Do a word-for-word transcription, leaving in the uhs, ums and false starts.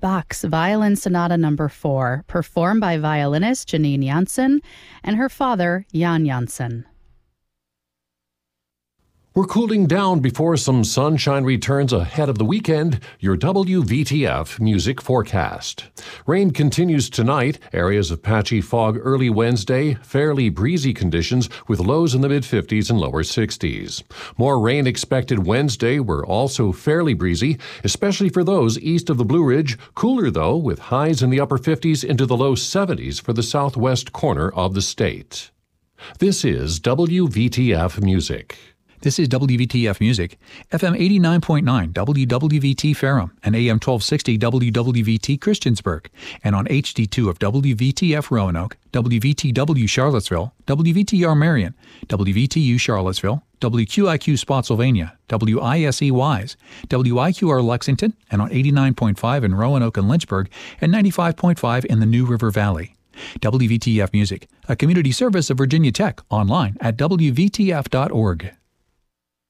Bach's Violin Sonata Number four, performed by violinist Janine Janssen and her father, Jan Janssen. We're cooling down before some sunshine returns ahead of the weekend. Your W V T F music forecast. Rain continues tonight. Areas of patchy fog early Wednesday. Fairly breezy conditions with lows in the mid fifties and lower sixties. More rain expected Wednesday. We're also fairly breezy, especially for those east of the Blue Ridge. Cooler, though, with highs in the upper fifties into the low seventies for the southwest corner of the state. This is W V T F Music. This is W V T F Music, F M eighty-nine point nine W W V T Ferrum and A M twelve sixty W W V T Christiansburg, and on H D two of W V T F Roanoke, W V T W Charlottesville, W V T R Marion, W V T U Charlottesville, W Q I Q Spotsylvania, W I S E Wise, W I Q R Lexington, and on eighty-nine point five in Roanoke and Lynchburg, and ninety-five point five in the New River Valley. W V T F Music, a community service of Virginia Tech, online at W V T F dot org.